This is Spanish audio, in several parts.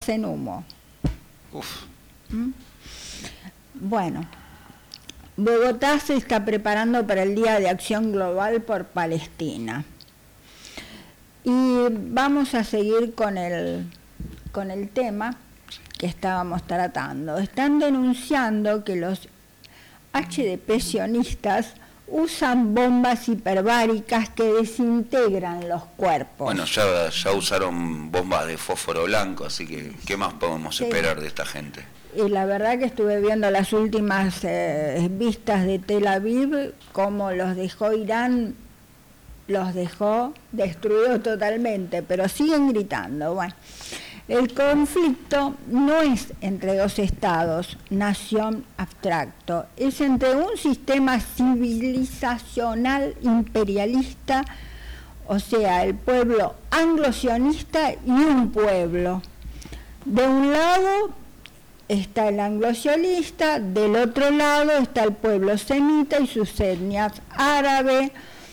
hacen humo. Uf. Bueno, Bogotá se está preparando para el Día de Acción Global por Palestina. Y vamos a seguir con el tema que estábamos tratando. Están denunciando que los HDP sionistas usan bombas hiperbáricas que desintegran los cuerpos. Bueno, ya usaron bombas de fósforo blanco, así que ¿qué más podemos esperar de esta gente? Y la verdad que estuve viendo las últimas vistas de Tel Aviv, cómo los dejó Irán, los dejó destruidos totalmente, pero siguen gritando. Bueno, el conflicto no es entre dos estados, nación abstracto, es entre un sistema civilizacional imperialista, o sea, el pueblo anglo-sionista y un pueblo. De un lado está el anglo-sionista, del otro lado está el pueblo semita y sus etnias árabe,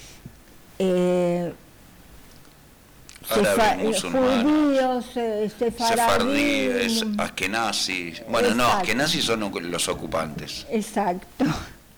judíos, sefardí, askenazí. Bueno, exacto. No, askenazí son los ocupantes. Exacto.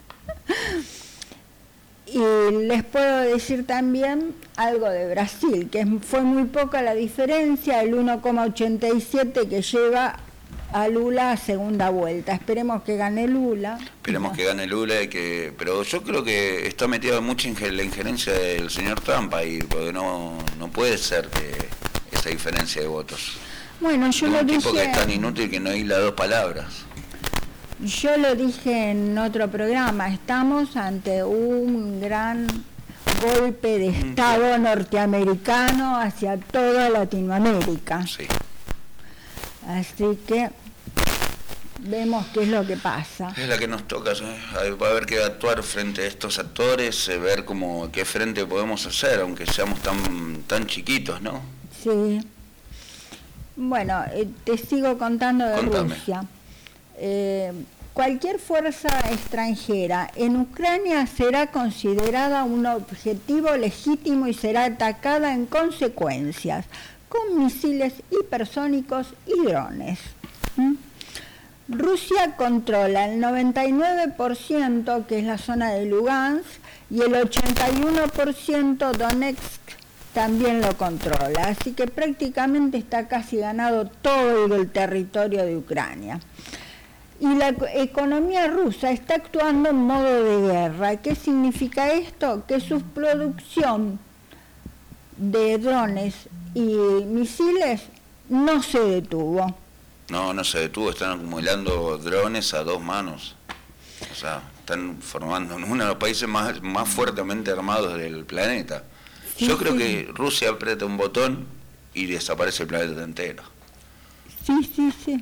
Y les puedo decir también algo de Brasil, que fue muy poca la diferencia, el 1,87 que lleva a Lula a segunda vuelta. Esperemos que gane Lula. Esperemos que gane Lula, pero yo creo que está metido mucho en la injerencia del señor Trump ahí, porque no puede ser que esa diferencia de votos. Bueno, yo lo dije... Un tipo que es tan inútil que no hila dos palabras. Yo lo dije en otro programa, estamos ante un gran golpe de Estado norteamericano hacia toda Latinoamérica. Sí. Así que vemos qué es lo que pasa. Es la que nos toca, va a haber que actuar frente a estos actores, ver qué frente podemos hacer, aunque seamos tan chiquitos, ¿no? Sí. Bueno, te sigo contando de Contame. Rusia. Cualquier fuerza extranjera en Ucrania será considerada un objetivo legítimo y será atacada en consecuencias, con misiles hipersónicos y drones. Rusia controla el 99%, que es la zona de Lugansk, y el 81% Donetsk también lo controla, así que prácticamente está casi ganado todo el territorio de Ucrania. Y la economía rusa está actuando en modo de guerra. ¿Qué significa esto? Que su producción de drones y misiles no se detuvo. No se detuvo, están acumulando drones a dos manos. O sea, están formando uno de los países más fuertemente armados del planeta. Sí, yo creo que Rusia aprieta un botón y desaparece el planeta entero. Sí.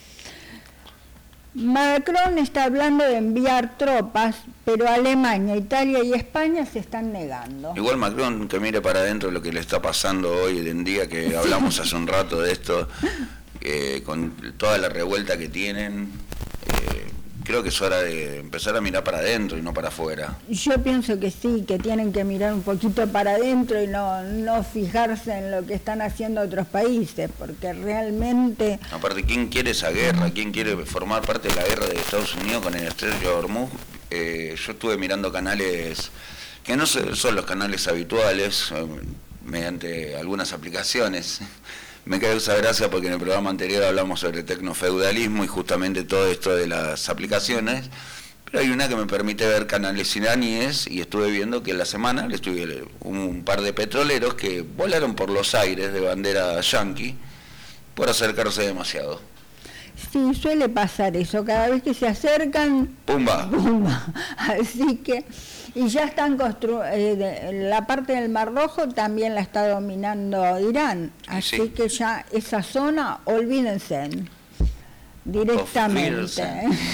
Macron está hablando de enviar tropas, pero Alemania, Italia y España se están negando. Igual Macron, que mire para adentro lo que le está pasando hoy en día, que hablamos hace un rato de esto, con toda la revuelta que tienen, creo que es hora de empezar a mirar para adentro y no para afuera. Yo pienso que sí, que tienen que mirar un poquito para adentro y no fijarse en lo que están haciendo otros países, porque realmente... Aparte, ¿quién quiere esa guerra? ¿Quién quiere formar parte de la guerra de Estados Unidos con el estrecho de Hormuz? Yo estuve mirando canales que no son los canales habituales, mediante algunas aplicaciones. Me causa gracia porque en el programa anterior hablamos sobre tecnofeudalismo y justamente todo esto de las aplicaciones, pero hay una que me permite ver canales iraníes y estuve viendo que en la semana estuve un par de petroleros que volaron por los aires de bandera yanqui por acercarse demasiado. Sí, suele pasar eso, cada vez que se acercan... ¡Pumba! Así que... Y ya están la parte del Mar Rojo también la está dominando Irán, así sí. Que ya esa zona, olvídense directamente.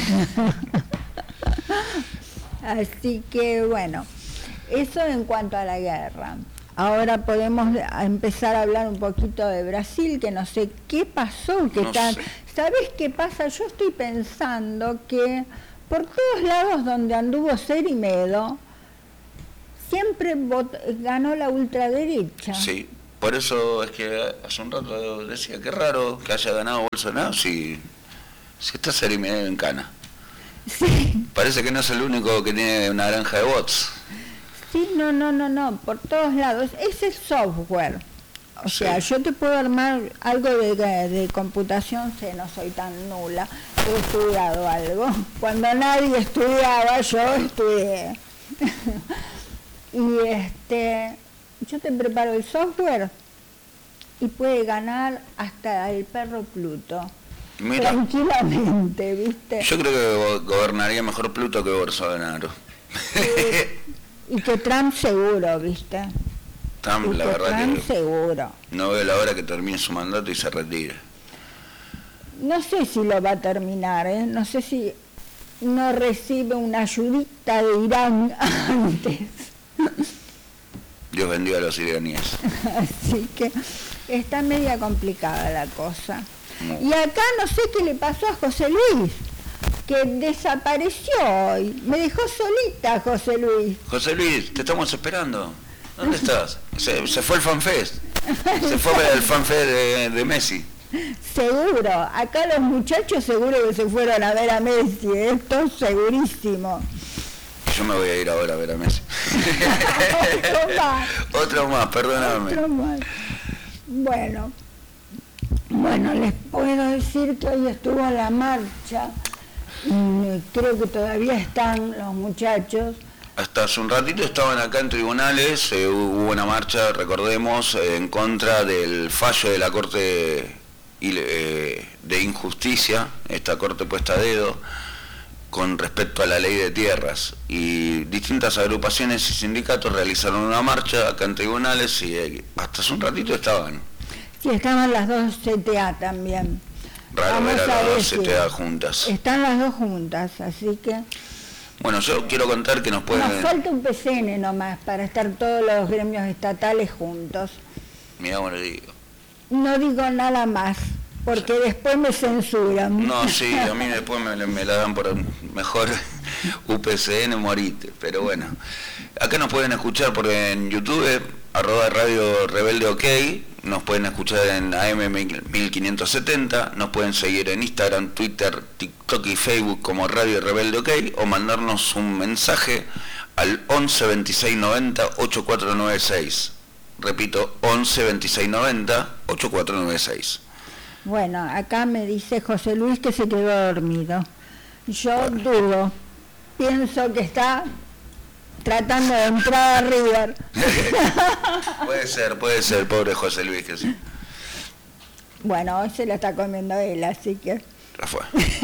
Así que bueno, eso en cuanto a la guerra. Ahora podemos empezar a hablar un poquito de Brasil, que no sé qué pasó, ¿sabés qué pasa? Yo estoy pensando que por todos lados donde anduvo Cerimedo, siempre ganó la ultraderecha. Sí, Por eso es que hace un rato decía que raro que haya ganado Bolsonaro si está Seremi en Cana. Sí. Parece que no es el único que tiene una granja de bots. Sí, no, por todos lados. Es el software. O sea, yo te puedo armar algo de computación, no soy tan nula, he estudiado algo. Cuando nadie estudiaba, yo estudié. Y yo te preparo el software y puede ganar hasta el perro Pluto. Mira, tranquilamente, ¿viste? Yo creo que gobernaría mejor Pluto que Bolsonaro. Y que Trump seguro, ¿viste? Trump, la verdad Trump que seguro. no veo la hora que termine su mandato y se retire. No sé si lo va a terminar, ¿eh? No sé si no recibe una ayudita de Irán antes. Dios bendiga a los iraníes. Así que está media complicada la cosa. Y acá no sé qué le pasó a José Luis, que desapareció hoy. Me dejó solita José Luis. José Luis, te estamos esperando. ¿Dónde estás? Se fue el FanFest. Se fue el FanFest de Messi. Seguro. Acá los muchachos seguro que se fueron a ver a Messi. Esto es segurísimo. Yo me voy a ir ahora a ver a Messi. Otro más, perdóname. Otro más. Bueno, les puedo decir que hoy estuvo la marcha, creo que todavía están los muchachos. Hasta hace un ratito estaban acá en tribunales, hubo una marcha, recordemos, en contra del fallo de la Corte de Injusticia, esta Corte puesta a dedo, con respecto a la ley de tierras. Y distintas agrupaciones y sindicatos realizaron una marcha acá en tribunales y hasta hace un ratito estaban. Sí, estaban las dos CTA también. Raro ver a las dos CTA juntas. Están las dos juntas, así que... Bueno, yo quiero contar que nos pueden... Nos falta un PCN nomás para estar todos los gremios estatales juntos. Mirá, bueno, digo. No digo nada más, porque después me censuran. No, sí, a mí después me la dan por mejor UPCN, morite. Pero bueno, acá nos pueden escuchar en YouTube, @Radio Rebelde OK. Nos pueden escuchar en AM 1570, nos pueden seguir en Instagram, Twitter, TikTok y Facebook como Radio Rebelde OK o mandarnos un mensaje al 11 26 90 8496. Repito, 11 26 90 8496. Bueno, acá me dice José Luis que se quedó dormido. Yo dudo, pienso que está tratando de entrar a River. Puede ser, pobre José Luis, que sí. Bueno, hoy se la está comiendo él, así que... Ya fue.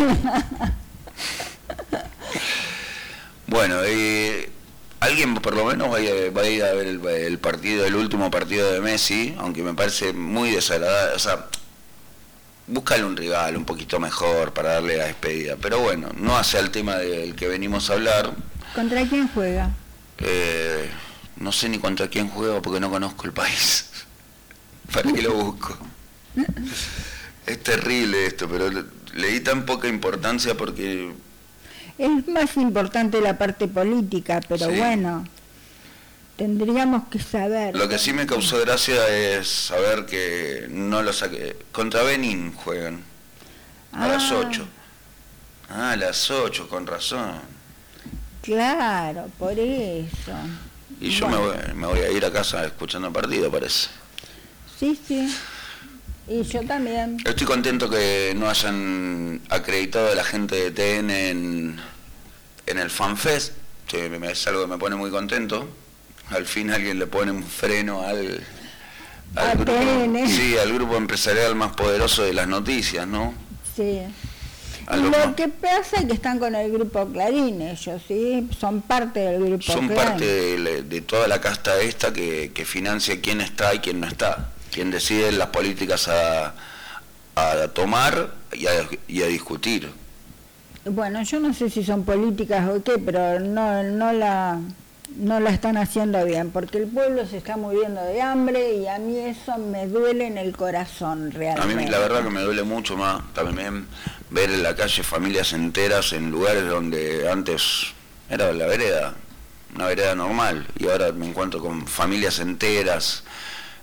Bueno, alguien por lo menos va a ir a ver el partido, el último partido de Messi, aunque me parece muy desagradable. O sea, búscale un rival un poquito mejor para darle la despedida. Pero bueno, no hace al tema del que venimos a hablar. ¿Contra quién juega? No sé ni contra quién juega porque no conozco el país. ¿Para qué lo busco? Es terrible esto, pero le di tan poca importancia porque... Es más importante la parte política, pero sí. Bueno, tendríamos que saber. Lo que sí me causó gracia es saber que no lo saqué. Contra Benín juegan. A las 8. A las 8, con razón. Claro, por eso. Y yo me voy a ir a casa escuchando el partido, parece. Sí. Y yo también. Estoy contento que no hayan acreditado a la gente de TN en el FanFest. Es algo que me pone muy contento. Al fin alguien le pone un freno al grupo, TN. Sí, al grupo empresarial más poderoso de las noticias, ¿no? Sí. Lo que pasa es que están con el grupo Clarín ellos, ¿sí? Son parte del grupo Son Clarín. Parte de toda la casta esta que financia quién está y quién no está. Quién decide las políticas a tomar y a discutir. Bueno, yo no sé si son políticas o qué, pero no la están haciendo bien, porque el pueblo se está muriendo de hambre y a mí eso me duele en el corazón realmente. A mí la verdad que me duele mucho más también ver en la calle familias enteras en lugares donde antes era la vereda, una vereda normal, y ahora me encuentro con familias enteras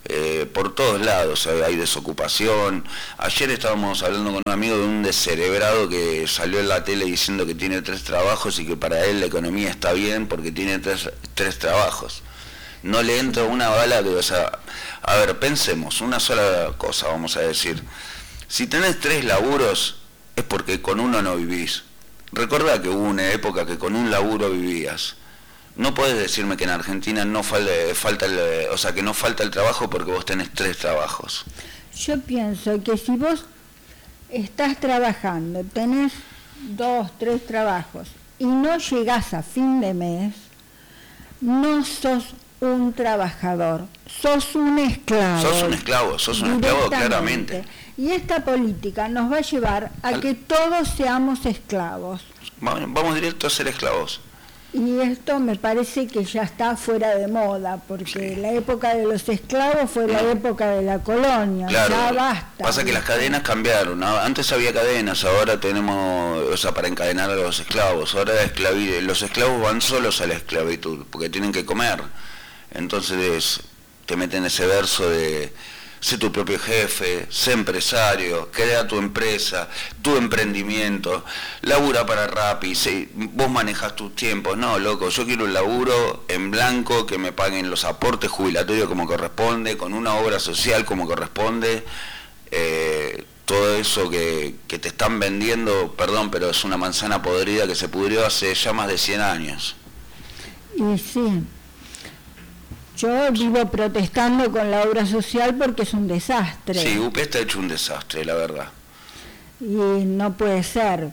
por todos lados hay desocupación. Ayer estábamos hablando con un amigo de un descerebrado que salió en la tele diciendo que tiene 3 trabajos y que para él la economía está bien porque tiene tres trabajos. No le entra una bala de, o sea, a ver, pensemos, una sola cosa vamos a decir. Si tenés 3 laburos es porque con uno no vivís. Recordá que hubo una época que con un laburo vivías. No podés decirme que en Argentina no falta que no falta el trabajo porque vos tenés 3 trabajos. Yo pienso que si vos estás trabajando, tenés 2, 3 trabajos y no llegás a fin de mes, no sos un trabajador, sos un esclavo. Sos un esclavo claramente. Y esta política nos va a llevar a que todos seamos esclavos. Vamos directo a ser esclavos. Y esto me parece que ya está fuera de moda, porque la época de los esclavos fue la época de la colonia, claro, ya basta. Pasa que las cadenas cambiaron, ¿no? Antes había cadenas, ahora tenemos, o sea, para encadenar a los esclavos, ahora los esclavos van solos a la esclavitud, porque tienen que comer. Entonces te meten ese verso de sé tu propio jefe, sé empresario, crea tu empresa, tu emprendimiento, labura para Rappi, vos manejas tus tiempos. No, loco, yo quiero un laburo en blanco, que me paguen los aportes jubilatorios como corresponde, con una obra social como corresponde. Todo eso que te están vendiendo, perdón, pero es una manzana podrida que se pudrió hace ya más de 100 años. Y sí. Yo vivo protestando con la obra social porque es un desastre. Sí, UP está hecho un desastre, la verdad. Y no puede ser,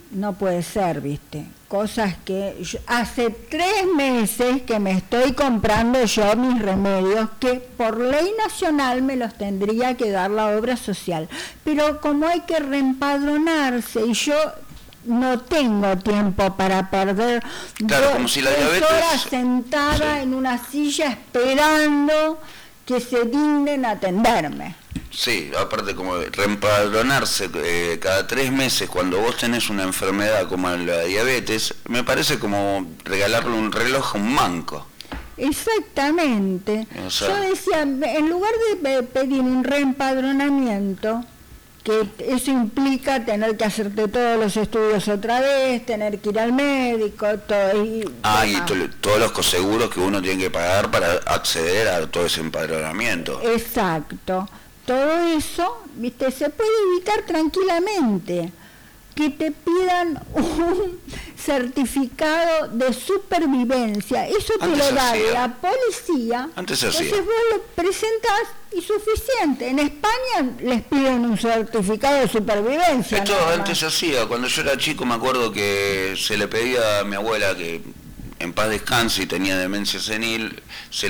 ¿viste? Cosas que hace 3 meses que me estoy comprando yo mis remedios, que por ley nacional me los tendría que dar la obra social. Pero como hay que reempadronarse y yo no tengo tiempo para perder, claro, como si la diabetes, horas sentada en una silla esperando que se dignen a atenderme. Sí, aparte como reempadronarse cada 3 meses cuando vos tenés una enfermedad como la diabetes, me parece como regalarle un reloj a un manco. Exactamente. O sea, yo decía, en lugar de pedir un reempadronamiento, que eso implica tener que hacerte todos los estudios otra vez, tener que ir al médico, todo. Y todos los coseguros que uno tiene que pagar para acceder a todo ese empadronamiento. Exacto. Todo eso, viste, se puede evitar tranquilamente. Que te pidan un certificado de supervivencia. Eso te lo da la policía. Entonces vos lo presentás y suficiente. En España les piden un certificado de supervivencia. Esto antes se hacía. Cuando yo era chico me acuerdo que se le pedía a mi abuela, que en paz descanse y tenía demencia senil,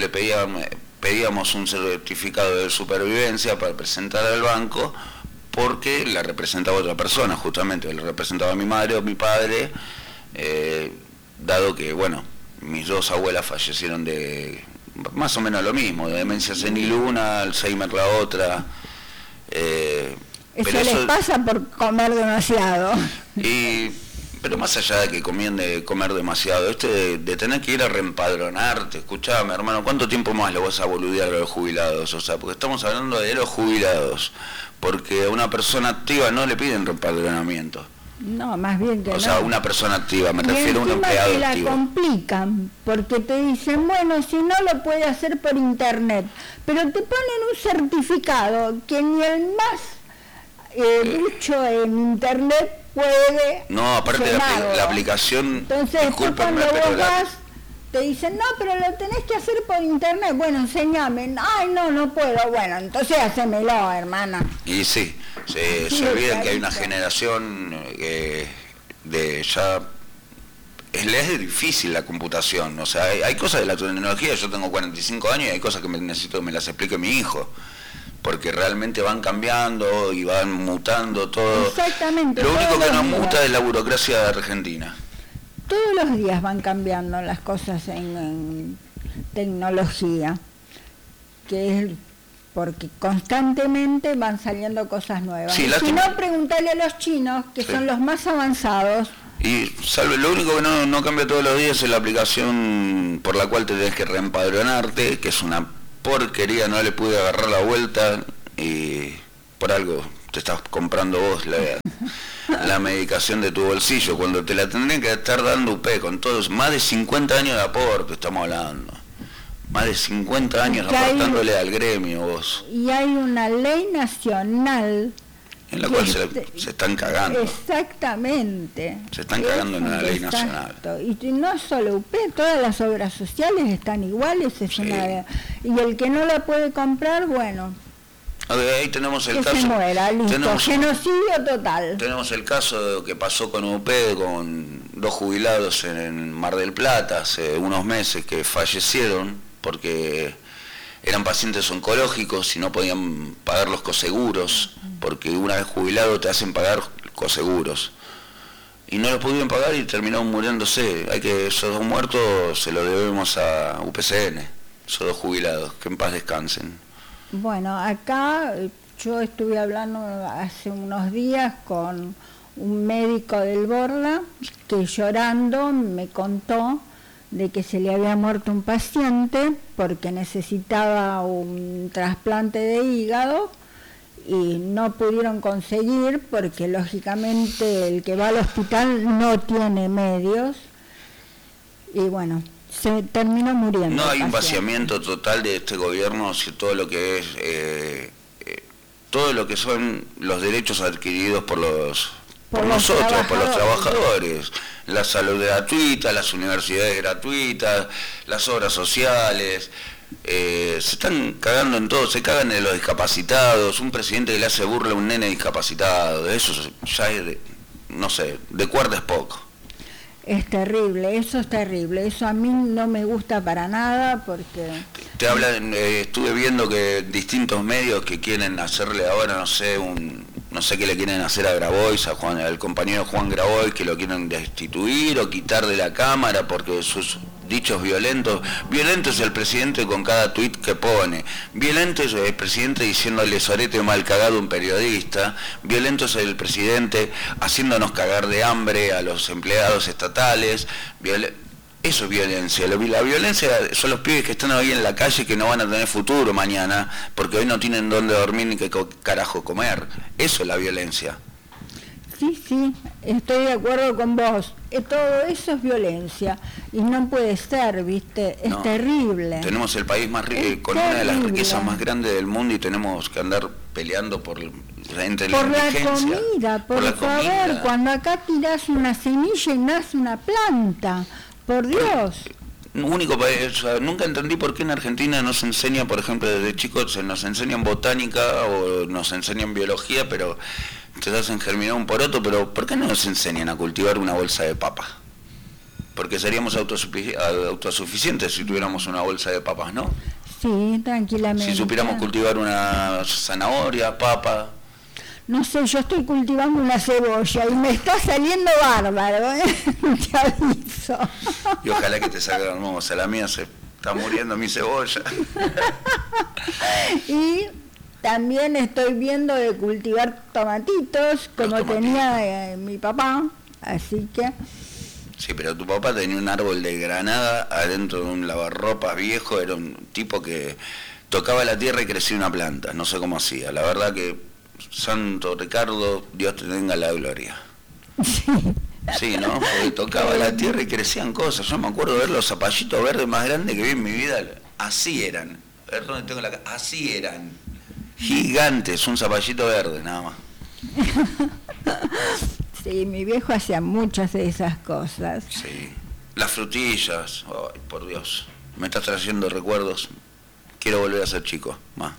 pedíamos un certificado de supervivencia para presentar al banco, porque la representaba otra persona, justamente, la representaba mi madre o mi padre, dado que, bueno, mis 2 abuelas fallecieron de más o menos lo mismo, de demencia senil una, Alzheimer la otra. Eso les pasa por comer demasiado. Pero más allá de que comían de comer demasiado, de tener que ir a reempadronarte, escuchame hermano, ¿cuánto tiempo más lo vas a boludear a los jubilados? O sea, porque estamos hablando de los jubilados, porque a una persona activa no le piden reempadronamiento. No, más bien que no. O sea, una persona activa, me refiero a un empleado te activo. La complican, porque te dicen, bueno, si no lo puede hacer por internet, pero te ponen un certificado que ni el más ducho en internet puede. No, aparte la aplicación. Entonces, cuando vos vas, te dicen, no, pero lo tenés que hacer por internet. Bueno, enséñame. Ay, no puedo. Bueno, entonces hacémelo, hermana. Y sí, se olvidan que hay una generación de ya. Es difícil la computación. O sea, hay cosas de la tecnología. Yo tengo 45 años y hay cosas que necesito que me las explique mi hijo, porque realmente van cambiando y van mutando todo. Exactamente. Lo único que no muta es la burocracia argentina. Todos los días van cambiando las cosas en tecnología, que es porque constantemente van saliendo cosas nuevas. Sí, si no, preguntarle a los chinos, que son los más avanzados. Y lo único que no cambia todos los días es la aplicación por la cual te tenés que reempadronarte, que es una porquería, no le pude agarrar la vuelta y por algo te estás comprando vos la medicación de tu bolsillo, cuando te la tendrían que estar dando UP con todos, más de 50 años de aporte estamos hablando. Más de 50 años aportándole al gremio vos. Y hay una ley nacional en la cual se están cagando. Exactamente. Se están cagando en una ley nacional. Y no solo UP, todas las obras sociales están iguales. Sí. Y el que no la puede comprar, bueno, ahí tenemos el que caso. Se muera, listo. Genocidio total. Tenemos el caso que pasó con UP, con 2 jubilados en Mar del Plata hace unos meses que fallecieron porque eran pacientes oncológicos y no podían pagar los coseguros, porque una vez jubilado te hacen pagar coseguros. Y no lo pudieron pagar y terminaron muriéndose. Esos 2 muertos se los debemos a UPCN, esos 2 jubilados, que en paz descansen. Bueno, acá yo estuve hablando hace unos días con un médico del Borda que llorando me contó de que se le había muerto un paciente porque necesitaba un trasplante de hígado y no pudieron conseguir porque lógicamente el que va al hospital no tiene medios y bueno, se terminó muriendo. No hay un vaciamiento total de este gobierno, si todo lo que es todo lo que son los derechos adquiridos por nosotros, por los trabajadores, la salud gratuita, las universidades gratuitas, las obras sociales, se están cagando en todo, se cagan en los discapacitados, un presidente que le hace burla a un nene discapacitado, eso ya es, no sé, de cuerda es poco. Es terrible, eso es terrible, eso a mí no me gusta para nada porque... Te hablan, estuve viendo que distintos medios que quieren hacerle ahora, no sé qué le quieren hacer a Grabois, al compañero Juan Grabois, que lo quieren destituir o quitar de la Cámara porque sus dichos violentos. Violento es el presidente con cada tuit que pone. Violento es el presidente diciéndole sorete mal cagado a un periodista. Violento es el presidente haciéndonos cagar de hambre a los empleados estatales. Eso es violencia. La violencia son los pibes que están hoy en la calle que no van a tener futuro mañana porque hoy no tienen dónde dormir ni qué carajo comer. Eso es la violencia. Sí, estoy de acuerdo con vos. Todo eso es violencia y no puede ser, ¿viste? Es terrible. Tenemos el país más rico, con una de las riquezas más grandes del mundo y tenemos que andar peleando por la comida, por favor. Cuando acá tirás una semilla y nace una planta, por Dios. Nunca entendí por qué en Argentina nos enseña, por ejemplo, desde chicos nos enseñan botánica o nos enseñan biología, pero te hacen germinar un poroto, pero ¿por qué no nos enseñan a cultivar una bolsa de papa? Porque seríamos autosuficientes si tuviéramos una bolsa de papas, ¿no? Sí, tranquilamente. Si supiéramos cultivar una zanahoria, papa. No sé, yo estoy cultivando una cebolla y me está saliendo bárbaro, ¿eh? Te aviso. Y ojalá que te salga hermosa, la mía se está muriendo mi cebolla. Y también estoy viendo de cultivar tomatitos, como tenía mi papá, así que... Sí, pero tu papá tenía un árbol de granada adentro de un lavarropas viejo, era un tipo que tocaba la tierra y crecía una planta, no sé cómo hacía, la verdad que... Santo Ricardo, Dios te tenga la gloria. Sí, ¿no? Porque tocaba la tierra y crecían cosas. Yo me acuerdo de ver los zapallitos verdes más grandes que vi en mi vida. Así eran. A ver dónde tengo la cara. Así eran. Gigantes, un zapallito verde, nada más. Sí, mi viejo hacía muchas de esas cosas. Sí. Las frutillas. Ay, por Dios. Me estás trayendo recuerdos. Quiero volver a ser chico. Más.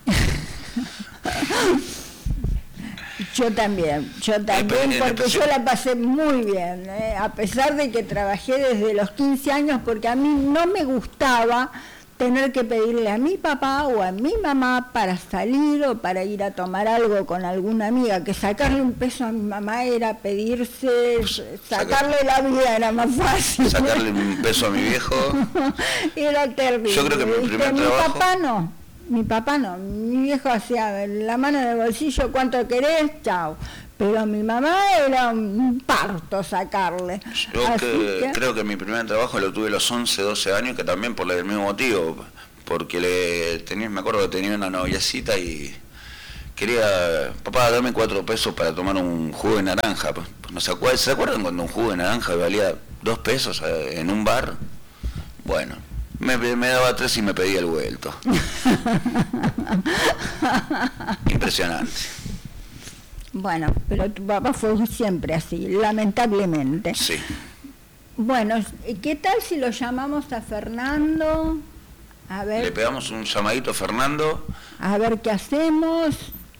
Yo también, porque yo la pasé muy bien, a pesar de que trabajé desde los 15 años, porque a mí no me gustaba tener que pedirle a mi papá o a mi mamá para salir o para ir a tomar algo con alguna amiga, que sacarle un peso a mi mamá era pedirse, sacarle la vida era más fácil. Sacarle un peso a mi viejo. Era terrible. Yo creo que mi primer trabajo... Mi papá no, mi viejo hacía la mano en el bolsillo, ¿cuánto querés? Chao. Pero mi mamá era un parto sacarle. Yo creo que mi primer trabajo lo tuve a los 11, 12 años, que también por el mismo motivo. porque me acuerdo que tenía una noviecita y quería, papá, dame 4 pesos para tomar un jugo de naranja. Pues, no ¿se acuerdan cuando un jugo de naranja valía 2 pesos en un bar? Bueno, me daba 3 y me pedía el vuelto. Impresionante. Bueno, pero tu papá fue siempre así, lamentablemente. Sí. Bueno, ¿qué tal si lo llamamos a Fernando? A ver. Le pegamos un llamadito a Fernando. A ver qué hacemos.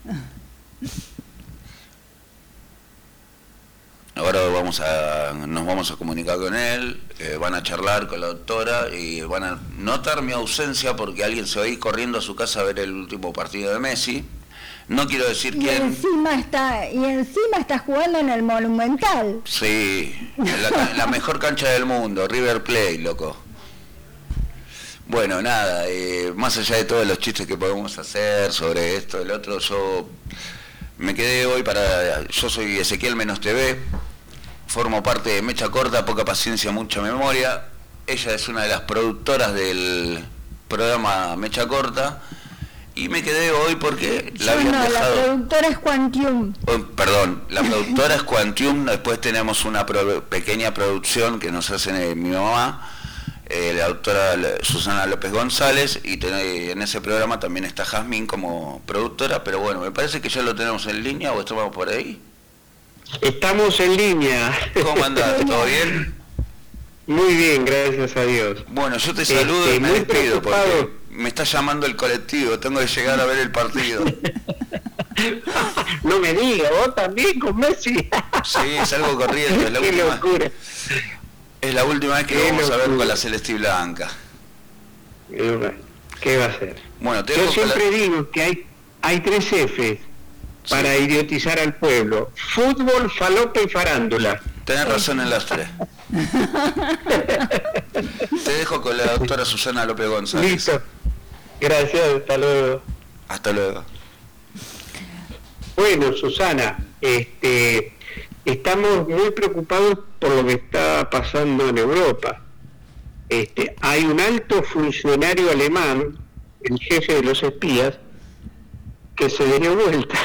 Ahora nos vamos a comunicar con él, van a charlar con la doctora y van a notar mi ausencia porque alguien se va a ir corriendo a su casa a ver el último partido de Messi. No quiero decir quién. Encima está jugando en el Monumental. Sí, en la mejor cancha del mundo, River Plate, loco. Bueno, nada, más allá de todos los chistes que podemos hacer sobre esto, el otro, yo me quedé hoy yo soy Ezequiel Menos TV, formo parte de Mecha Corta, Poca Paciencia, Mucha Memoria. Ella es una de las productoras del programa Mecha Corta. Y me quedé hoy porque la productora es Quantium. Perdón, la productora es Quantium, después tenemos una pequeña producción que nos hace mi mamá, la doctora Susana López González, y en ese programa también está Jazmín como productora, pero bueno, me parece que ya lo tenemos en línea, ¿o estamos por ahí? Estamos en línea. ¿Cómo andás? ¿Todo bien? Muy bien, gracias a Dios. Bueno, yo te saludo y me despido porque me está llamando el colectivo, tengo que llegar a ver el partido. No me digas, vos también con Messi. Sí, salgo corriendo, Qué locura. Es la última vez que lo vamos a ver con la Celeste y Blanca. ¿Qué va a ser? Bueno, yo siempre digo que hay 3 F para idiotizar al pueblo: fútbol, falopa y farándula. Tenés razón en las 3. Te dejo con la doctora Susana López González. Listo. Gracias, hasta luego. Hasta luego. Bueno, Susana, estamos muy preocupados por lo que está pasando en Europa. Hay un alto funcionario alemán, el jefe de los espías, que se dio vuelta.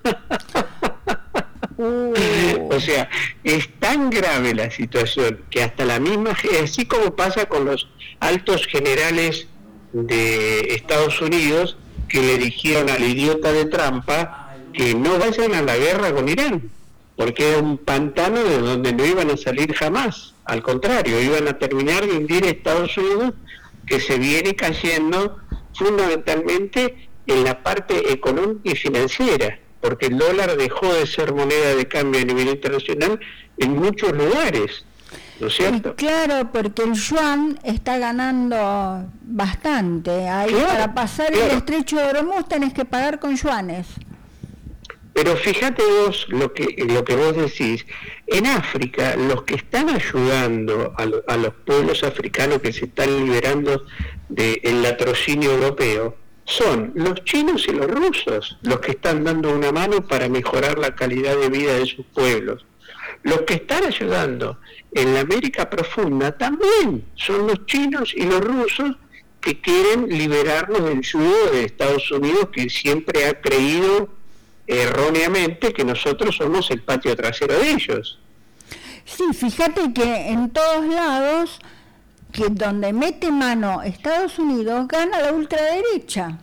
O sea, es tan grave la situación que hasta la misma, así como pasa con los altos generales de Estados Unidos que le dijeron al idiota de trampa que no vayan a la guerra con Irán, porque era un pantano de donde no iban a salir jamás, al contrario, iban a terminar de hundir a Estados Unidos, que se viene cayendo fundamentalmente en la parte económica y financiera, porque el dólar dejó de ser moneda de cambio a nivel internacional en muchos lugares, ¿no es cierto? Claro, porque el yuan está ganando bastante. Ahí claro, para pasar el estrecho de Hormuz tenés que pagar con yuanes. Pero fíjate vos lo que vos decís. En África, los que están ayudando a los pueblos africanos que se están liberando del latrocinio europeo son los chinos y los rusos, los que están dando una mano para mejorar la calidad de vida de sus pueblos. Los que están ayudando en la América profunda también son los chinos y los rusos, que quieren liberarnos del yugo de Estados Unidos, que siempre ha creído erróneamente que nosotros somos el patio trasero de ellos. Sí, fíjate que en todos lados, que donde mete mano Estados Unidos, gana la ultraderecha.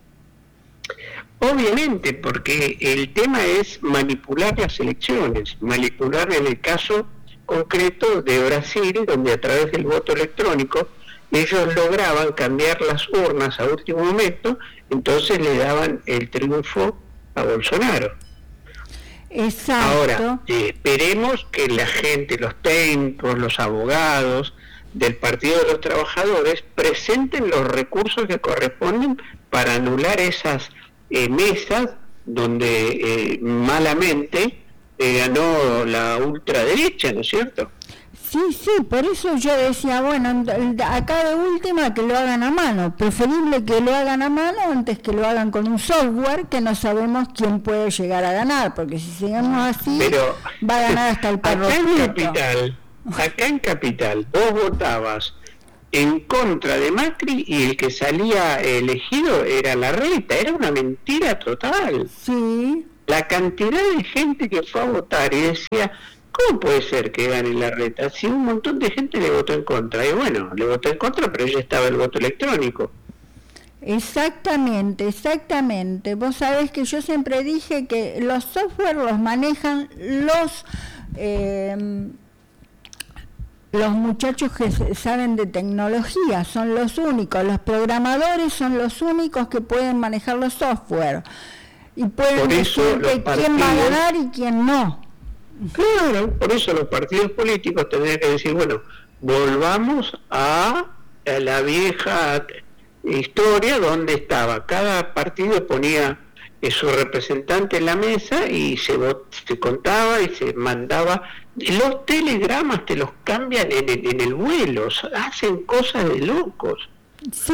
Obviamente, porque el tema es manipular las elecciones, manipular en el caso concreto de Brasil, donde a través del voto electrónico ellos lograban cambiar las urnas a último momento, entonces le daban el triunfo a Bolsonaro. Exacto. Ahora, esperemos que la gente, los técnicos, los abogados del Partido de los Trabajadores presenten los recursos que corresponden para anular esas mesas donde malamente ganó la ultraderecha, ¿no es cierto? Sí, por eso yo decía, bueno, acá de última que lo hagan a mano, preferible que lo hagan a mano antes que lo hagan con un software que no sabemos quién puede llegar a ganar, porque si seguimos así, pero va a ganar hasta el perro. Acá en Capital, vos votabas en contra de Macri y el que salía elegido era Larreta. Era una mentira total. Sí. La cantidad de gente que fue a votar y decía, ¿cómo puede ser que gane Larreta? Si un montón de gente le votó en contra. Y bueno, le votó en contra, pero ya estaba el voto electrónico. Exactamente. Vos sabés que yo siempre dije que los software los manejan los muchachos que saben de tecnología, son los únicos, los programadores son los únicos que pueden manejar los software y pueden decir quién va a ganar y quién no. Claro, por eso los partidos políticos tendrían que decir, bueno, volvamos a la vieja historia donde estaba, cada partido ponía su representante en la mesa y se contaba y se mandaba. Los telegramas te los cambian en el vuelo, hacen cosas de locos. Sí,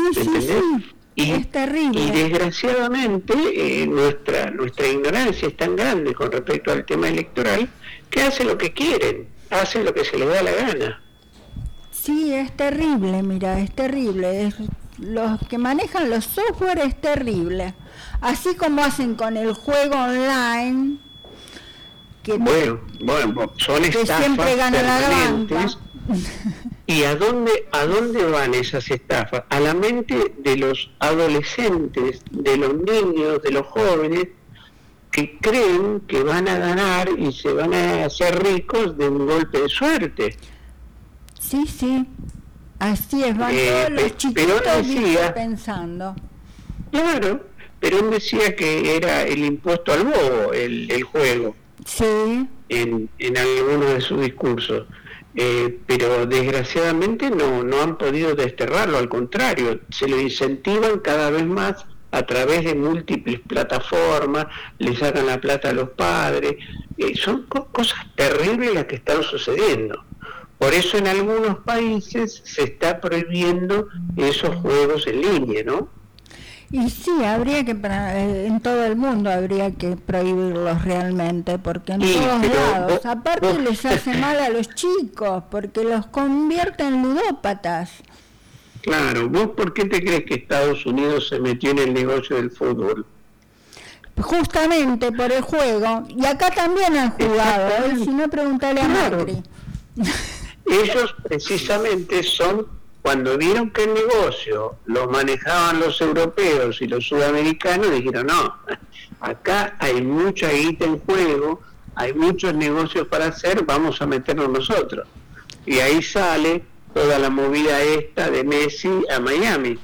es terrible. Y desgraciadamente nuestra ignorancia es tan grande con respecto al tema electoral que hacen lo que quieren, hacen lo que se les da la gana. Sí, es terrible, mira, es terrible. Los que manejan los software es terrible. Así como hacen con el juego online, que son que estafas siempre gana la banca. ¿Y a dónde van esas estafas? A la mente de los adolescentes, de los niños, de los jóvenes, que creen que van a ganar y se van a hacer ricos de un golpe de suerte. Sí, así es, van todos los chiquitos pensando. Claro, Perón decía que era el impuesto al bobo, el juego, sí, en algunos de sus discursos. Pero desgraciadamente no han podido desterrarlo, al contrario, se lo incentivan cada vez más a través de múltiples plataformas, le sacan la plata a los padres, son cosas terribles las que están sucediendo. Por eso en algunos países se está prohibiendo esos juegos en línea, ¿no? Y sí, habría que, en todo el mundo habría que prohibirlos realmente, porque en todos lados, aparte les hace mal a los chicos, porque los convierte en ludópatas. Claro, ¿vos por qué te crees que Estados Unidos se metió en el negocio del fútbol? Justamente por el juego, y acá también han jugado, si no preguntale a Macri. Ellos precisamente son, cuando vieron que el negocio lo manejaban los europeos y los sudamericanos, dijeron, no, acá hay mucha guita en juego, hay muchos negocios para hacer, vamos a meternos nosotros. Y ahí sale toda la movida esta de Messi a Miami.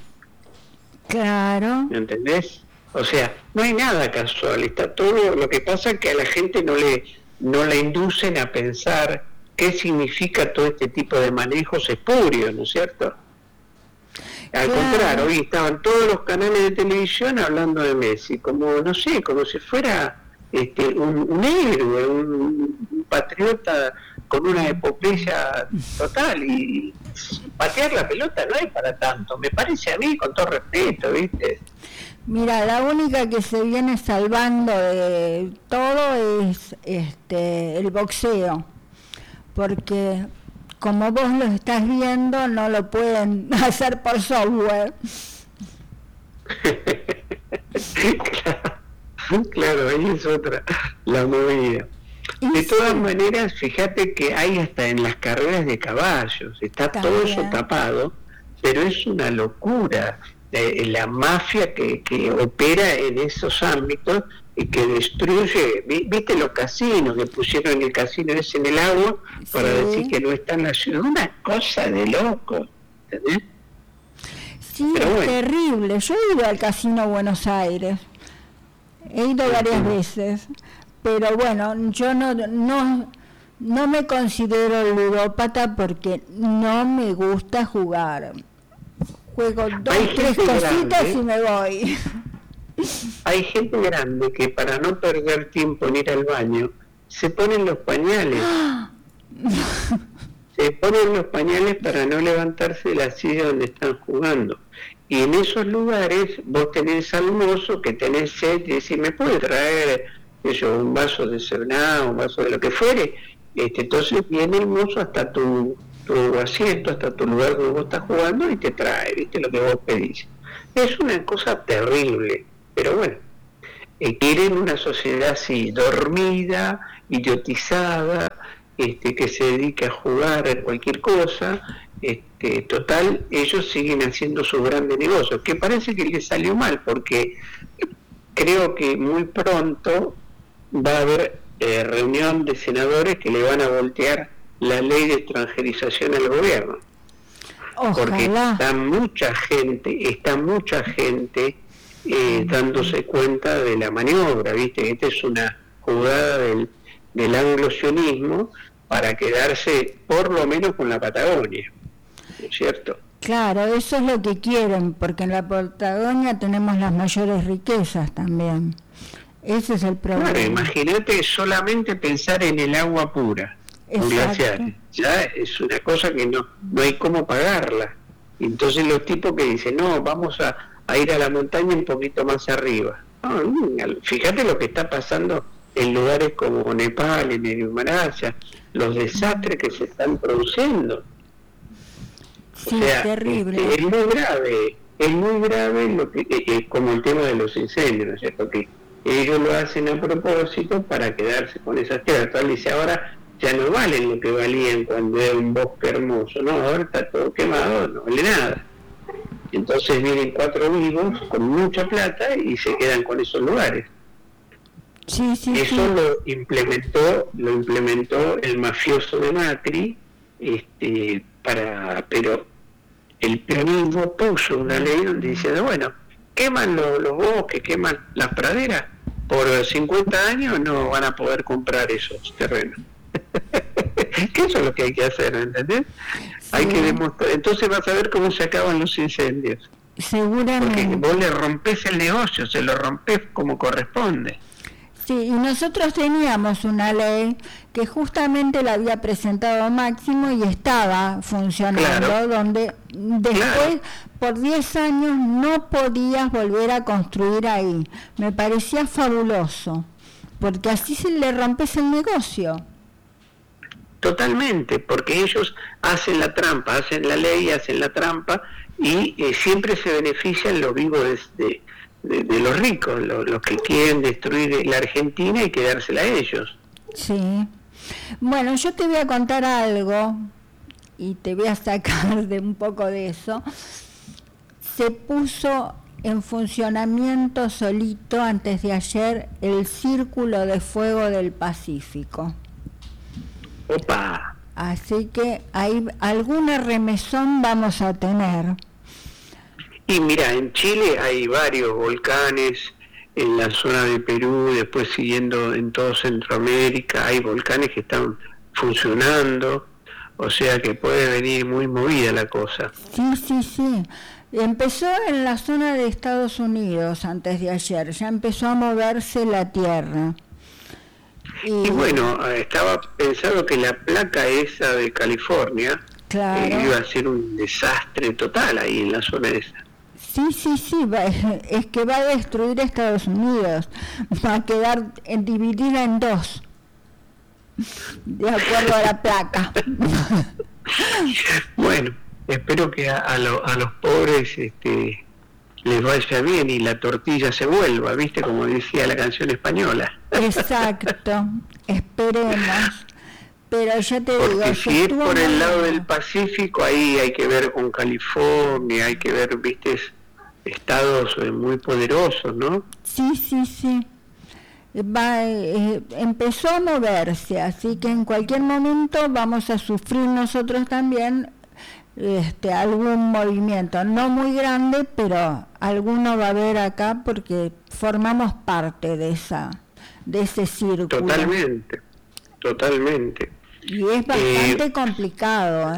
Claro. ¿Me entendés? O sea, no hay nada casual, está todo. Lo que pasa es que a la gente no la inducen a pensar qué significa todo este tipo de manejos espurios, ¿no es cierto? Al contrario, hoy estaban todos los canales de televisión hablando de Messi, como, no sé, como si fuera un héroe, un patriota con una epopeya total, y patear la pelota no es para tanto, me parece a mí, con todo respeto, ¿viste? Mira, la única que se viene salvando de todo es el boxeo, porque como vos lo estás viendo, no lo pueden hacer por software. Claro, ahí es otra, la movida. De todas maneras, fíjate que hay hasta en las carreras de caballos, está todo eso tapado, pero es una locura la mafia que opera en esos ámbitos y que destruye. ¿Viste los casinos que pusieron el casino ese en el agua para decir que no está en la ciudad? Una cosa de loco, ¿entendés? Sí, pero es terrible. Yo he ido al Casino Buenos Aires, he ido varias veces, pero bueno, yo no me considero ludópata porque no me gusta jugar. Juego 2, 3 cositas y me voy. Hay gente grande que para no perder tiempo en ir al baño se ponen los pañales. Se ponen los pañales para no levantarse de la silla donde están jugando. Y en esos lugares vos tenés al mozo que tenés sed y decís, ¿me puede traer un vaso de Serená, un vaso de lo que fuere? Entonces viene el mozo hasta tu tu asiento, hasta tu lugar donde vos estás jugando y te trae, ¿viste? Lo que vos pedís. Es una cosa terrible, pero bueno, quieren una sociedad así, dormida, idiotizada, que se dedica a jugar a cualquier cosa. Total, ellos siguen haciendo sus grandes negocios, que parece que les salió mal, porque creo que muy pronto va a haber reunión de senadores que le van a voltear la ley de extranjerización al gobierno. Ojalá. Porque está mucha gente dándose cuenta de la maniobra, ¿viste? Esta es una jugada del anglo-sionismo para quedarse por lo menos con la Patagonia, ¿no es cierto? Claro, eso es lo que quieren, porque en la Patagonia tenemos las mayores riquezas también. Ese es el problema. Claro, imagínate solamente pensar en el agua pura, glaciares. Ya es una cosa que no hay cómo pagarla. Entonces los tipos que dicen, no, vamos a ir a la montaña un poquito más arriba. No, fíjate lo que está pasando en lugares como Nepal, en el Himalaya, los desastres que se están produciendo. Sí, o sea, terrible. Es muy grave lo que es como el tema de los incendios, ¿no es cierto? Que ellos lo hacen a propósito para quedarse con esas tierras. Tal dice, ahora ya no valen lo que valían cuando era un bosque hermoso, no, ahora está todo quemado, no vale nada. Entonces vienen 4 vivos con mucha plata y se quedan con esos lugares. Sí, Eso lo implementó el mafioso de Macri, pero el peronismo puso una ley donde dice, bueno, queman los bosques, queman las praderas, por 50 años no van a poder comprar esos terrenos. Que eso es lo que hay que hacer, ¿entendés? Sí. Hay que demostrar, entonces vas a ver cómo se acaban los incendios. Seguramente. Porque vos le rompés el negocio, se lo rompés como corresponde. Sí, y nosotros teníamos una ley que justamente la había presentado Máximo y estaba funcionando, claro, donde después, por 10 años, no podías volver a construir ahí. Me parecía fabuloso, porque así se le rompes el negocio. Totalmente, porque ellos hacen la trampa, hacen la ley, hacen la trampa y siempre se benefician los vivos de los ricos, los que quieren destruir la Argentina y quedársela a ellos. Sí. Bueno, yo te voy a contar algo y te voy a sacar de un poco de eso. Se puso en funcionamiento solito antes de ayer el Círculo de Fuego del Pacífico. ¡Opa! Así que hay alguna remesón vamos a tener. Y mira, en Chile hay varios volcanes, en la zona de Perú, después siguiendo en todo Centroamérica, hay volcanes que están funcionando, o sea que puede venir muy movida la cosa. Sí. Empezó en la zona de Estados Unidos antes de ayer, ya empezó a moverse la tierra. Y bueno, estaba pensado que la placa esa de California, claro, iba a ser un desastre total ahí en la zona esa. Sí, es que va a destruir Estados Unidos, va a quedar dividida en 2, de acuerdo a la placa. Bueno, espero que a los pobres les vaya bien y la tortilla se vuelva, ¿viste? Como decía la canción española. Exacto, esperemos. Pero ya te digo, porque si es por el lado del Pacífico, ahí hay que ver con California, hay que ver, ¿viste? Estados muy poderosos, ¿no? Sí. Empezó a moverse, así que en cualquier momento vamos a sufrir nosotros también algún movimiento, no muy grande, pero alguno va a haber acá porque formamos parte de ese círculo. Totalmente. Y es bastante complicado,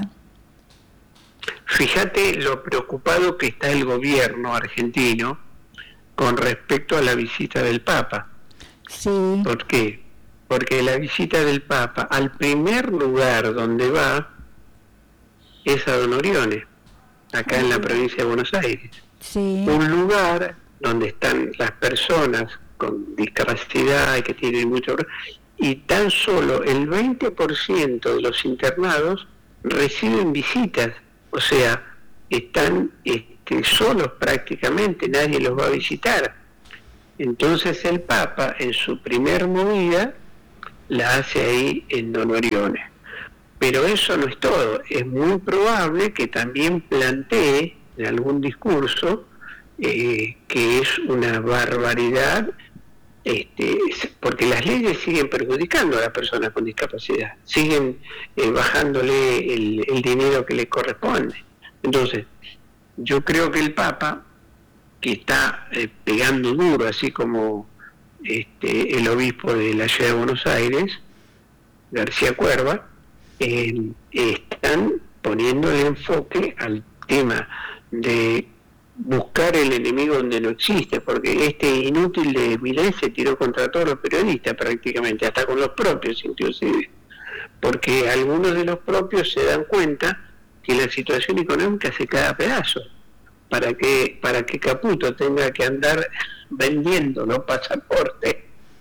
Fíjate lo preocupado que está el gobierno argentino con respecto a la visita del Papa. Sí. ¿Por qué? Porque la visita del Papa, al primer lugar donde va, es a Don Orione, acá en la provincia de Buenos Aires. Sí. Un lugar donde están las personas con discapacidad y que tienen mucho... Y tan solo el 20% de los internados reciben visitas, o sea, están solos prácticamente, nadie los va a visitar. Entonces el Papa, en su primer movida, la hace ahí en Don Orione. Pero eso no es todo, es muy probable que también plantee en algún discurso que es una barbaridad, porque las leyes siguen perjudicando a las personas con discapacidad, siguen bajándole el dinero que le corresponde. Entonces, yo creo que el Papa, que está pegando duro, así como el obispo de la ciudad de Buenos Aires, García Cuerva, están poniendo el enfoque al tema de buscar el enemigo donde no existe, porque este inútil de Milei se tiró contra todos los periodistas prácticamente, hasta con los propios inclusive, porque algunos de los propios se dan cuenta que la situación económica se cae a pedazos. Para que Caputo tenga que andar vendiendo los pasaportes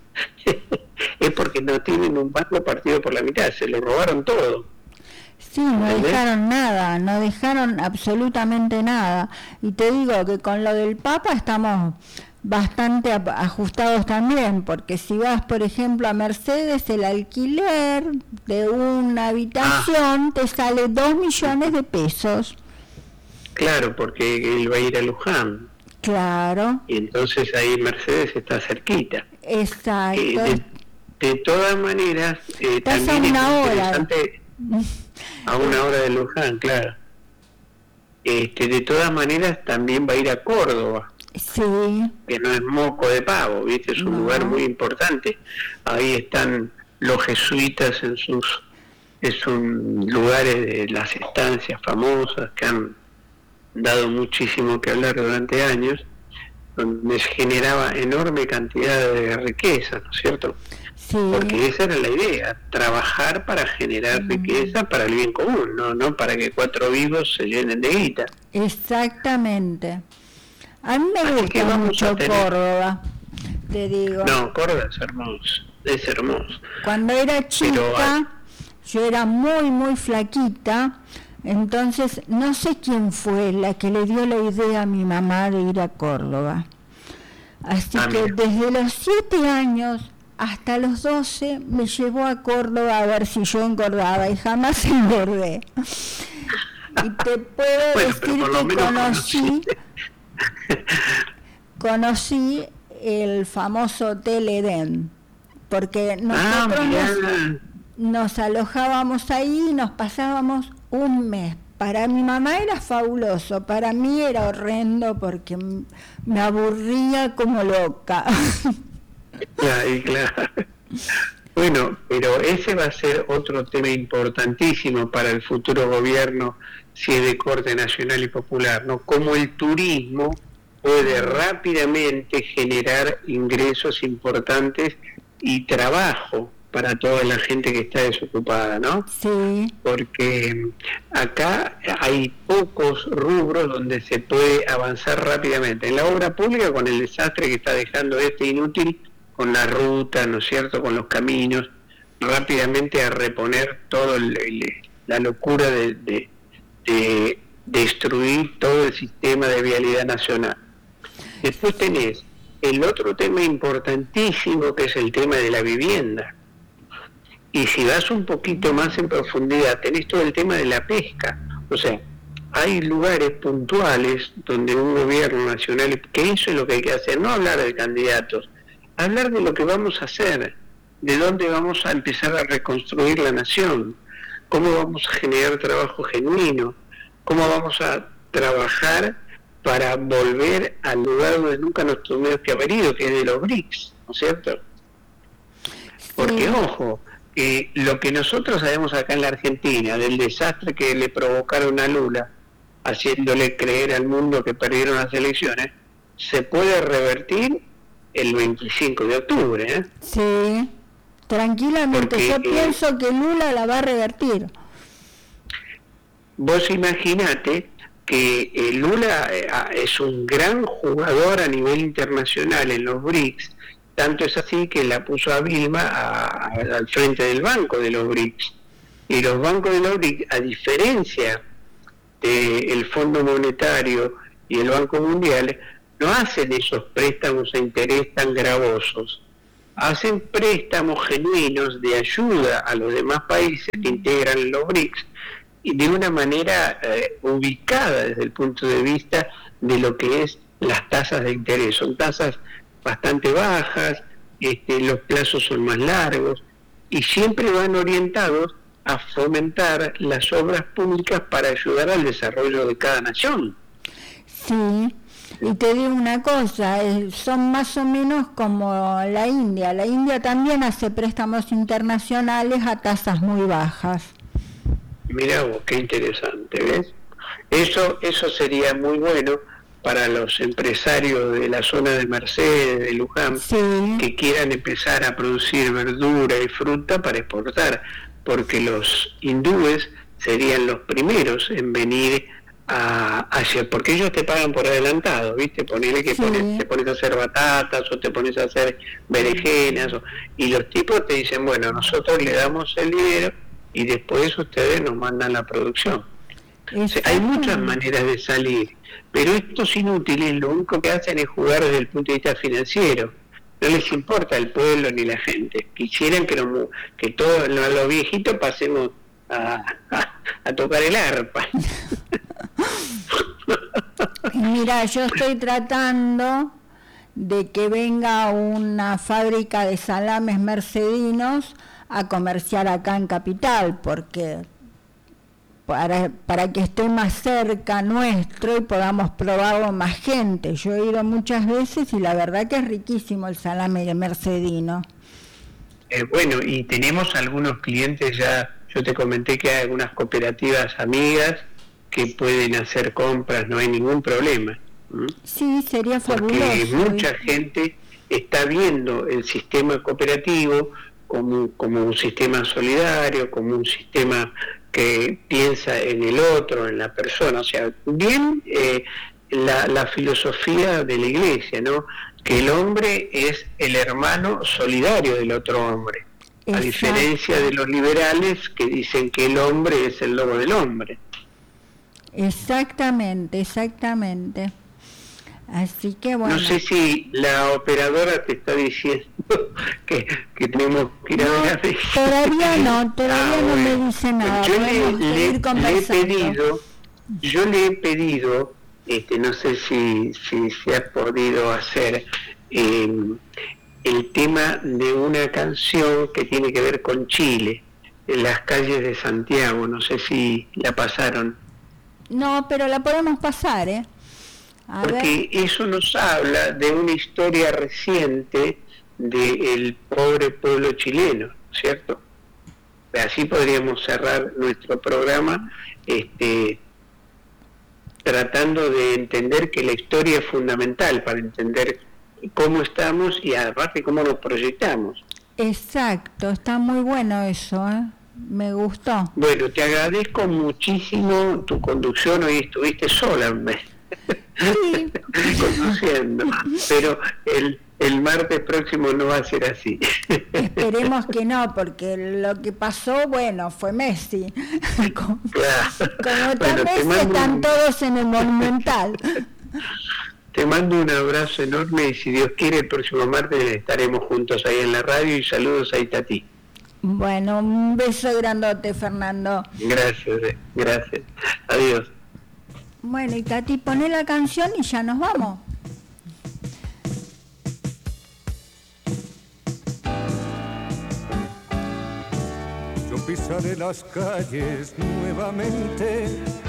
es porque no tienen un banco partido por la mitad, se lo robaron todo. Sí, no dejaron nada, no dejaron absolutamente nada. Y te digo que con lo del Papa estamos bastante ajustados también, porque si vas, por ejemplo, a Mercedes, el alquiler de una habitación te sale 2 millones de pesos. Claro, porque él va a ir a Luján. Claro. Y entonces ahí Mercedes está cerquita. Exacto. De todas maneras, estás también a una es hora. interesante, a una hora de Luján, claro. De todas maneras también va a ir a Córdoba. Sí. Que no es moco de pavo, ¿viste? Es un lugar muy importante. Ahí están los jesuitas en sus lugares de las estancias famosas que han dado muchísimo que hablar durante años, donde se generaba enorme cantidad de riqueza, ¿no es cierto? Sí. Porque esa era la idea, trabajar para generar riqueza para el bien común, no para que 4 vivos se llenen de guita. Exactamente. A mí me gusta mucho Córdoba, te digo. No, Córdoba es hermoso. Cuando era chica, yo era muy, muy flaquita. Entonces, no sé quién fue la que le dio la idea a mi mamá de ir a Córdoba. Así que desde los 7 años hasta los 12 me llevó a Córdoba a ver si yo engordaba y jamás engordé. Y te puedo decir que conocí el famoso Hotel Edén, porque nosotros nos alojábamos ahí y nos pasábamos un mes. Para mi mamá era fabuloso, para mí era horrendo porque me aburría como loca. Claro. Bueno, pero ese va a ser otro tema importantísimo para el futuro gobierno, si es de corte nacional y popular, ¿no? Cómo el turismo puede rápidamente generar ingresos importantes y trabajo para toda la gente que está desocupada, ¿no? Sí. Porque acá hay pocos rubros donde se puede avanzar rápidamente. En la obra pública, con el desastre que está dejando inútil, con la ruta, ¿no es cierto?, con los caminos, rápidamente a reponer toda la locura de destruir todo el sistema de vialidad nacional. Después tenés el otro tema importantísimo, que es el tema de la vivienda. Y si vas un poquito más en profundidad, tenés todo el tema de la pesca. O sea, hay lugares puntuales donde un gobierno nacional, que eso es lo que hay que hacer, no hablar de candidatos, hablar de lo que vamos a hacer, de dónde vamos a empezar a reconstruir la nación, cómo vamos a generar trabajo genuino, cómo vamos a trabajar para volver al lugar donde nunca nos tuvimos que haber ido, que es de los BRICS, ¿no es cierto? Porque, ojo, lo que nosotros sabemos acá en la Argentina, del desastre que le provocaron a Lula, haciéndole creer al mundo que perdieron las elecciones, se puede revertir el 25 de octubre, ¿eh? Sí, tranquilamente. Porque, yo pienso que Lula la va a revertir. Vos imaginate que Lula es un gran jugador a nivel internacional en los BRICS, tanto es así que la puso a Vilma al frente del banco de los BRICS. Y los bancos de la BRICS, a diferencia del Fondo Monetario y el Banco Mundial, no hacen esos préstamos a interés tan gravosos. Hacen préstamos genuinos de ayuda a los demás países que integran los BRICS y de una manera ubicada desde el punto de vista de lo que es las tasas de interés. Son tasas bastante bajas, los plazos son más largos y siempre van orientados a fomentar las obras públicas para ayudar al desarrollo de cada nación. Sí, y te digo una cosa, son más o menos como la India. La India también hace préstamos internacionales a tasas muy bajas. Mirá vos, qué interesante, ¿ves? Eso sería muy bueno para los empresarios de la zona de Mercedes, de Luján, sí, que quieran empezar a producir verdura y fruta para exportar, porque los hindúes serían los primeros en venir a hacer, porque ellos te pagan por adelantado, ¿viste? Ponele que sí, te pones a hacer batatas o te pones a hacer berenjenas, y los tipos te dicen, bueno, nosotros le damos el dinero y después ustedes nos mandan la producción. O sea, hay muchas maneras de salir, pero estos inútiles lo único que hacen es jugar desde el punto de vista financiero. No les importa el pueblo ni la gente. Quisieran que todos los viejitos pasemos a tocar el arpa. Mira, yo estoy tratando de que venga una fábrica de salames mercedinos a comerciar acá en Capital, porque para que esté más cerca nuestro y podamos probarlo más gente. Yo he ido muchas veces y la verdad que es riquísimo el salame mercedino. Bueno, y tenemos algunos clientes ya, yo te comenté que hay algunas cooperativas amigas que pueden hacer compras, no hay ningún problema. Sí, sería fabuloso. Porque mucha gente está viendo el sistema cooperativo como un sistema solidario, como un sistema que piensa en el otro, en la persona, o sea, bien la filosofía de la Iglesia, ¿no? Que el hombre es el hermano solidario del otro hombre, a diferencia de los liberales que dicen que el hombre es el lobo del hombre. Exactamente. Así que bueno. No sé si la operadora te está diciendo que tenemos que ir a ver a ver. Todavía no me dice nada. Yo le he pedido, no sé si se ha podido hacer el tema de una canción que tiene que ver con Chile, en las calles de Santiago, no sé si la pasaron. No, pero la podemos pasar, Porque eso nos habla de una historia reciente del pobre pueblo chileno, ¿cierto? Así podríamos cerrar nuestro programa, tratando de entender que la historia es fundamental para entender cómo estamos y aparte cómo nos proyectamos. Exacto, está muy bueno eso, me gustó. Bueno, te agradezco muchísimo tu conducción, hoy estuviste sola, sí, conduciendo, pero el martes próximo no va a ser así. Esperemos que no, porque lo que pasó, bueno, fue Messi. Como está Messi, están todos en el Monumental. Te mando un abrazo enorme y si Dios quiere el próximo martes estaremos juntos ahí en la radio y saludos a Itatí. Bueno, un beso grandote, Fernando. Gracias. Adiós. Bueno, Itatí, poné la canción y ya nos vamos. Yo pisaré las calles nuevamente